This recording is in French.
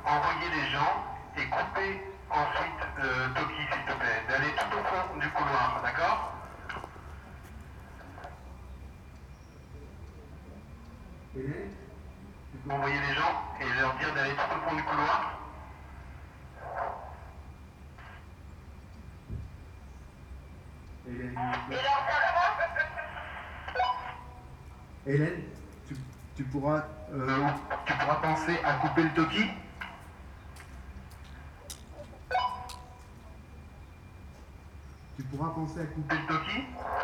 envoyer les gens et couper ensuite le Toki, s'il te plaît. D'aller tout au fond du couloir, d'accord? Hélène, tu peux envoyer les gens et leur dire d'aller tout au fond du couloir? Hélène, Hélène, tu pourras penser à couper le Toki? Tu pourras penser à couper le Toki?